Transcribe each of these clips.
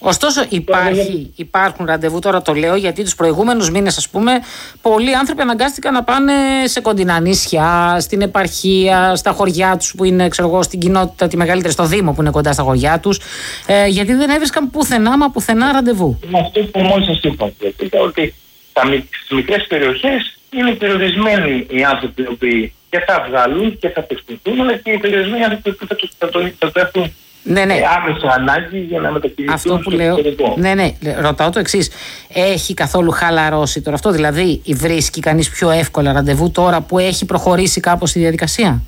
Ωστόσο, υπάρχουν ραντεβού, τώρα το λέω γιατί τους προηγούμενους μήνες, ας πούμε, πολλοί άνθρωποι αναγκάστηκαν να πάνε σε κοντινά νησιά, στην επαρχία, στα χωριά τους που είναι, ξέρω εγώ, στην κοινότητα τη μεγαλύτερη, στο Δήμο που είναι κοντά στα χωριά τους, γιατί δεν έβρισκαν πουθενά ραντεβού. Με αυτό που μόλις σας είπα, ότι στις μικρές περιοχές είναι περιορισμένοι οι άνθρωποι οι οποίοι και θα βγάλουν και θα απευθυνθούν, αλλά και οι περιορισμένοι άνθρωποι που θα το έχουν. Ναι. Άμεσα ανάγκη για να μετακινηθούν. Αυτό που λέω. Ναι. Ρωτάω το εξής. Έχει καθόλου χαλαρώσει τώρα αυτό? Δηλαδή, βρίσκει κανείς πιο εύκολα ραντεβού τώρα που έχει προχωρήσει κάπως η διαδικασία?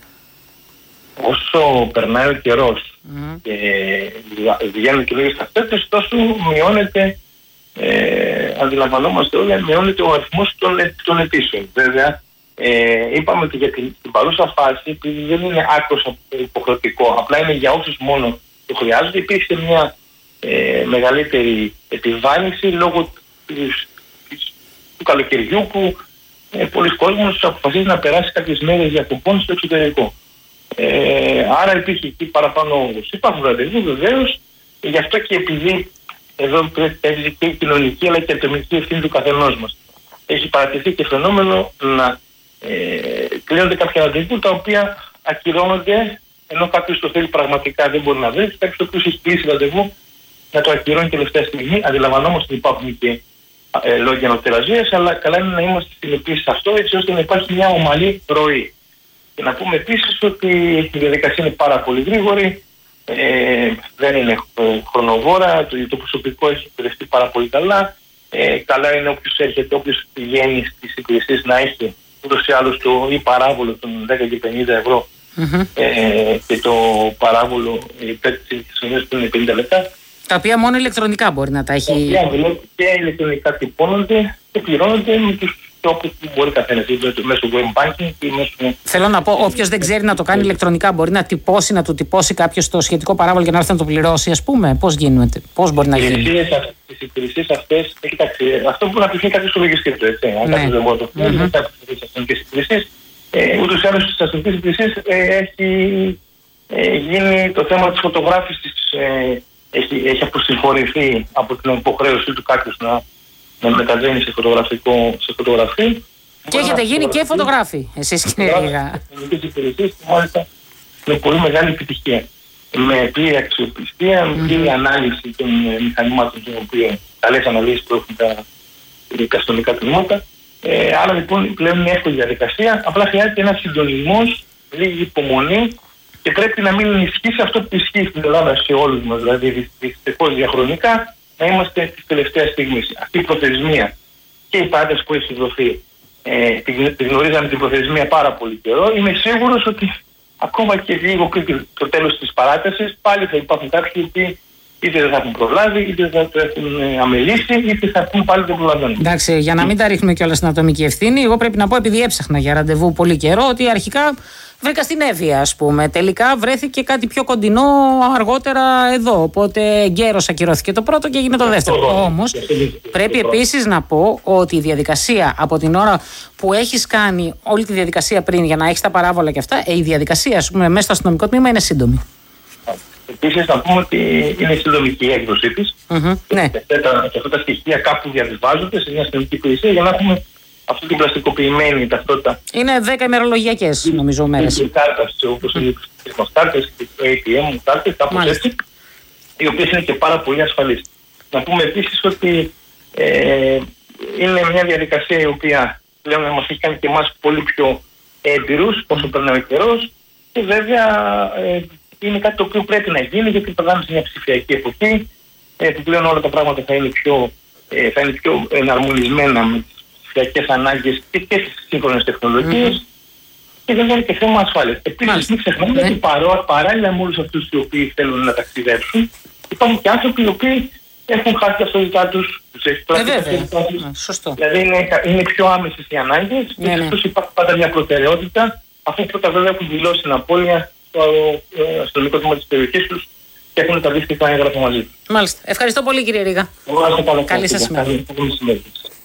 Όσο περνάει ο καιρός και βγαίνουν καινούριες ταυτότητες, τόσο μειώνεται, αντιλαμβανόμαστε όλοι, μειώνεται ο αριθμός των αιτήσεων. Βέβαια, είπαμε ότι για την παρούσα φάση, επειδή δεν είναι άκρως υποχρεωτικό, απλά είναι για όσους μόνο το χρειάζονται, υπήρξε μια μεγαλύτερη επιβάρυνση λόγω του καλοκαιριού που πολλοί κόσμος αποφασίζει να περάσει κάποιες μέρες διακοπών στο εξωτερικό. Άρα υπήρχε εκεί παραπάνω όγκος. Υπάρχουν ραντεβού βεβαίως, γι' αυτό και επειδή εδώ παίζει και η κοινωνική αλλά και η ατομική ευθύνη του καθενός μας. Έχει παρατηρηθεί και φαινόμενο να κλείνονται κάποια ραντεβού τα οποία ακυρώνονται, ενώ κάποιος το θέλει πραγματικά δεν μπορεί να βρει, κάποιος ο οποίος έχει κλείσει ραντεβού να το ακυρώνει τελευταία στιγμή. Αντιλαμβανόμαστε ότι υπάρχουν και λόγια νοτεραζίας, αλλά καλά είναι να είμαστε συνεπείς σε αυτό, έτσι ώστε να υπάρχει μια ομαλή ροή. Και να πούμε επίσης ότι η διαδικασία είναι πάρα πολύ γρήγορη, δεν είναι χρονοβόρα, το προσωπικό έχει εκπαιδευτεί πάρα πολύ καλά. Καλά είναι όποιος έρχεται, όποιος πηγαίνει στις υπηρεσίες να έχει ούτως ή άλλως το παράβολο των 10 και 50 ευρώ και το παράβολο της συνήθειας που είναι 50 λεπτά. Τα οποία μόνο ηλεκτρονικά μπορεί να τα έχει. Τα οποία και ηλεκτρονικά τυπώνονται και πληρώνονται με τους τρόπους που μπορεί καθένας, μέσω web banking ή μέσω. Θέλω να πω, όποιος δεν ξέρει να το κάνει ηλεκτρονικά, μπορεί να του τυπώσει κάποιος το σχετικό παράβολο για να έρθει να το πληρώσει, ας πούμε. Πώς γίνεται, πώς μπορεί να γίνει? Τις υπηρεσίες αυτές, κοιτάξτε, αυτό που να πληθεί κάποιος στο λογιστή του, έτσι. Αν κάποιος δεν μπορεί να το πληρώσει, κάποιες αστυνομικές υπηρεσίες, ούτως ή άλλως στις αστυνομικές υπηρεσίες έχει γίνει το θέμα της φωτογράφησης. Έχει αποσυμφορηθεί από την υποχρέωση του κάποιος να μεταβαίνει σε φωτογραφία. Και έχετε γίνει και φωτογράφοι, εσείς κύριε Ρήγα. Στις υπηρεσίες, μάλιστα, με πολύ μεγάλη επιτυχία. Με πλήρη αξιοπιστία, με πλήρη ανάλυση των μηχανημάτων των οποίων καλές αναλύσεις που έχουν τα αστυνομικά τμήματα. Άρα λοιπόν πλέον είναι εύκολη διαδικασία. Απλά χρειάζεται ένας συντονισμός, λίγη υπομονή. Και πρέπει να μην ενισχύσει αυτό που ισχύει στην Ελλάδα σε όλους μας, δηλαδή δυστυχώς διαχρονικά να είμαστε της τελευταίας στιγμής. Αυτή η προθεσμία και η παράταση που έχει δοθεί, τη γνωρίζαμε την προθεσμία πάρα πολύ καιρό. Είμαι σίγουρος ότι ακόμα και λίγο πριν το τέλος της παράτασης πάλι θα υπάρχουν κάποιοι που είτε δεν θα έχουν προλάβει, είτε θα το έχουν αμελήσει, είτε θα έχουν πάλι δεν προλαβαίνουν. Εντάξει, για να μην τα ρίχνουμε κιόλας στην ατομική ευθύνη, εγώ πρέπει να πω, επειδή έψαχνα για ραντεβού πολύ καιρό, ότι αρχικά βρήκα στην Εύβοια, ας πούμε. Τελικά βρέθηκε κάτι πιο κοντινό αργότερα εδώ. Οπότε εγκαίρως ακυρώθηκε το πρώτο και έγινε το δεύτερο. Όμως πρέπει επίσης να πω ότι η διαδικασία από την ώρα που έχεις κάνει όλη τη διαδικασία πριν για να έχεις τα παράβολα και αυτά, η διαδικασία, ας πούμε, μέσα στο αστυνομικό τμήμα είναι σύντομη. Επίσης, να πούμε ότι είναι σύντομη και η έκδοσή της. Ναι. Και αυτά τα στοιχεία κάπου διαβιβάζονται σε μια αστυνομική υπηρεσία για να έχουμε αυτή την πλαστικοποιημένη ταυτότητα. Είναι 10 ημερολογιακές, νομίζω, μέρες. Οι κάρτες, όπως οι κάρτες, οι ATM κάρτες, κάπως έτσι, οι οποίες είναι και πάρα πολύ ασφαλείς. Να πούμε επίσης ότι είναι μια διαδικασία η οποία πλέον μας έχει κάνει και εμάς πολύ πιο έμπειρους όσο περνάει ο καιρός και βέβαια είναι κάτι το οποίο πρέπει να γίνει γιατί περνάμε σε μια ψηφιακή εποχή που πλέον όλα τα πράγματα θα είναι πιο εναρμονισμένα με τις ψηφιακές ανάγκες και στις σύγχρονες τεχνολογίες και βέβαια είναι και θέμα ασφάλειας. Επίσης μην ξεχνάμε ότι παράλληλα με όλους αυτούς οι οποίοι θέλουν να ταξιδέψουν υπάρχουν και άνθρωποι οι οποίοι έχουν χάσει τα αυτοκίνητά τους, τους έχει σωστό. Δηλαδή είναι πιο άμεσες οι ανάγκες και σε αυτούς υπάρχει πάντα μια προτεραιότητα αφού πρώτα βέβαια έχουν δηλώσει την απώλεια στο αστυνομικό τμήμα της περιοχής τους και έχουν τα αντίστοιχα έγγραφα μαζί τους. Μάλιστα. Ευχαριστώ πολύ κύριε Ρήγα. Καλή σας ημέρα.